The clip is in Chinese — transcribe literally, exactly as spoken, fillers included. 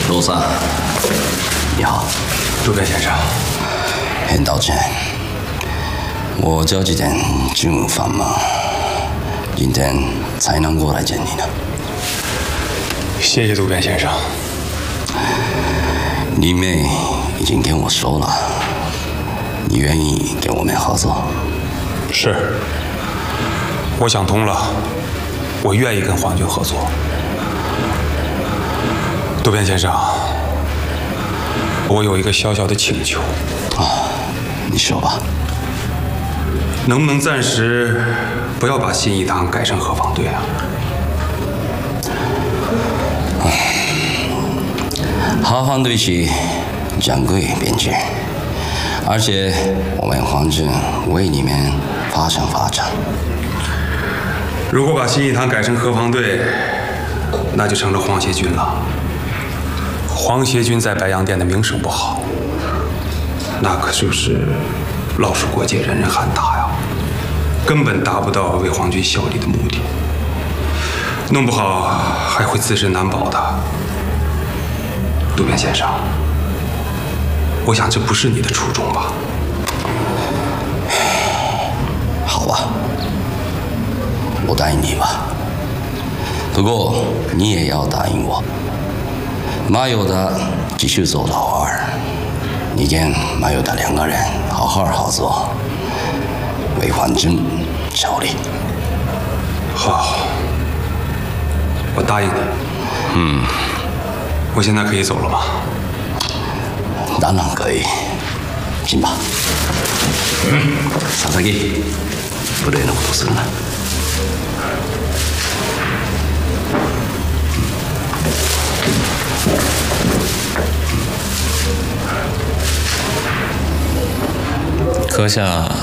罗桑，你好， 渡边先生。 很抱歉，我这几天职务繁忙，今天才能过来见你呢。 谢谢渡边先生。 林妹已经跟我说了，你愿意跟我们合作？ 是，我想通了，我愿意跟皇军合作。渡边先生，我有一个小小的请求。 啊，你说吧。 能不能暂时不要把信义堂改成河防队啊？ 河防队是掌柜编制，而且我们皇军为你们发展发展。 如果把信义堂改成河防队，那就成了皇协军了。皇协军在白洋淀的名声不好，那可就是老鼠过街，人人喊打呀，根本达不到为皇军效力的目的，弄不好还会自身难保的。渡边先生，我想这不是你的初衷吧？ 好吧，我答应你吧。不过你也要答应我，马友达继续做老二，你跟马友达两个人好好合作，为皇军效力。 好，我答应你。 嗯， 我现在可以走了吗？ 当然可以，进吧。嗯，佐々木，部队のことするな。 阁下